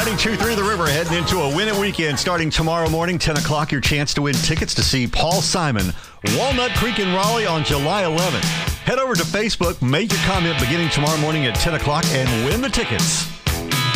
92.3 The River, heading into a Win It weekend starting tomorrow morning, 10 o'clock. Your chance to win tickets to see Paul Simon, Walnut Creek in Raleigh on July 11th. Head over to Facebook, make your comment beginning tomorrow morning at 10 o'clock, and win the tickets.